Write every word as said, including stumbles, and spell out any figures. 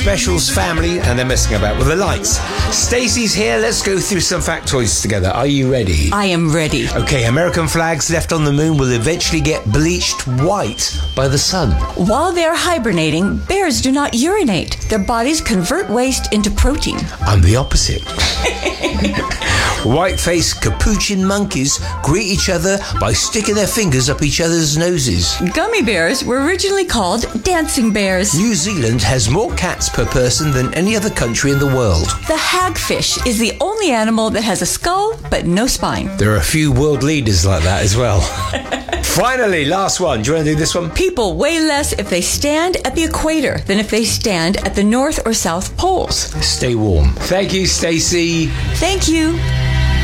Specials family, and they're messing about with the lights. Stacey's here. Let's go through some factoids together. Are you ready? I am ready. Okay, American flags left on the moon will eventually get bleached white by the sun. While they're hibernating, bears do not urinate. Their bodies convert waste into protein. I'm the opposite. White-faced capuchin monkeys greet each other by sticking their fingers up each other's noses. Gummy bears were originally called dancing bears. New Zealand has more cats per person than any other country in the world. The hagfish is the only animal that has a skull but no spine. There are a few world leaders like that as well. Finally, last one. Do you want to do this one? People weigh less if they stand at the equator than if they stand at the North or South poles. Stay warm. Thank you, Stacey. Thank you.